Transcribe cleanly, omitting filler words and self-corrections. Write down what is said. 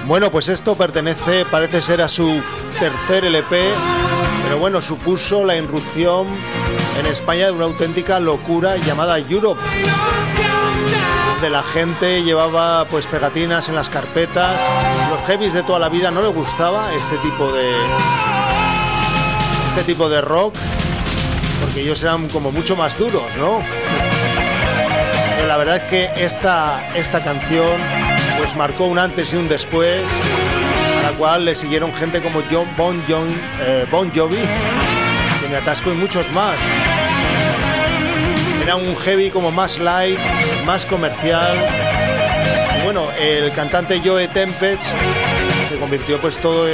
Bueno, pues esto parece ser a su tercer LP, pero bueno, supuso la irrupción en España de una auténtica locura llamada Europe, donde la gente llevaba pues pegatinas en las carpetas. Los heavies de toda la vida no les gustaba este tipo de rock, porque ellos eran como mucho más duros, ¿no? Pero la verdad es que esta canción pues marcó un antes y un después, a la cual le siguieron gente como Bon Jovi, que me atasco, y muchos más. Era un heavy como más light, más comercial. Y bueno, el cantante Joe Tempest se convirtió pues todo